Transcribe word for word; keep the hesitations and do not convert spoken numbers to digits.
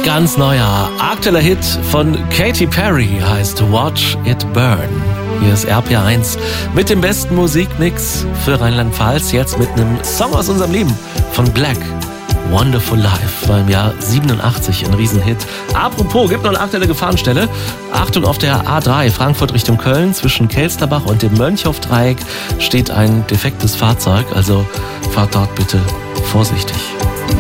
ganz neuer, aktueller Hit von Katy Perry heißt Watch It Burn. Hier ist R P R eins mit dem besten Musikmix für Rheinland-Pfalz. Jetzt mit einem Song aus unserem Leben von Black. Wonderful Life war im Jahr siebenundachtzig ein Riesenhit. Apropos, gibt noch eine aktuelle Gefahrenstelle. Achtung, auf der A drei Frankfurt Richtung Köln zwischen Kelsterbach und dem Mönchhof-Dreieck steht ein defektes Fahrzeug. Also fahrt dort bitte vorsichtig.